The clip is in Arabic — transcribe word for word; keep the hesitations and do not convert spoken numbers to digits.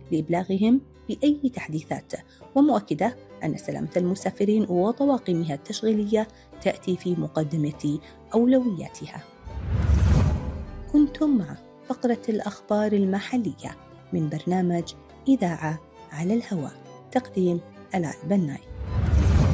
لإبلاغهم بأي تحديثات، ومؤكدة أن سلامة المسافرين وطواقمها التشغيلية تأتي في مقدمة أولوياتها. كنتم مع فقرة الأخبار المحلية من برنامج إذاعة على الهواء، تقديم آلاء البناي.